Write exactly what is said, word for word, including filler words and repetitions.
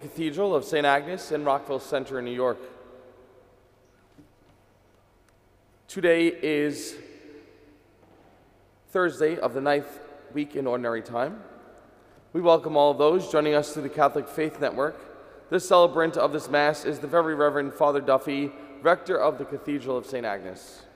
Cathedral of Saint Agnes in Rockville Center in New York. Today is Thursday of the ninth week in Ordinary Time. We welcome all of those joining us through the Catholic Faith Network. The celebrant of this Mass is the Very Reverend Father Duffy, Rector of the Cathedral of Saint Agnes.